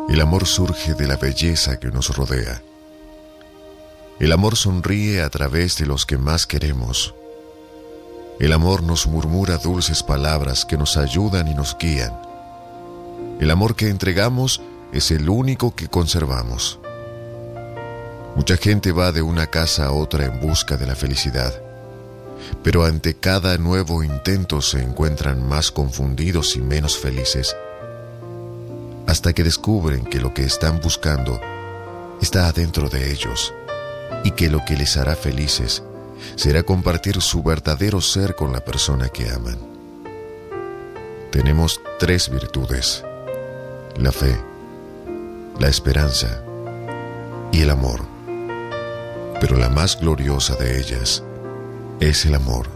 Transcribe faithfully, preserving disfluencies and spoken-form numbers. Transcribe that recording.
El amor surge de la belleza que nos rodea. El amor sonríe a través de los que más queremos. El amor nos murmura dulces palabras que nos ayudan y nos guían. El amor que entregamos es el único que conservamos. Mucha gente va de una casa a otra en busca de la felicidad, pero ante cada nuevo intento se encuentran más confundidos y menos felices, hasta que descubren que lo que están buscando está adentro de ellos y que lo que les hará felices será compartir su verdadero ser con la persona que aman. Tenemos tres virtudes: la fe, la esperanza y el amor. Pero la más gloriosa de ellas es el amor.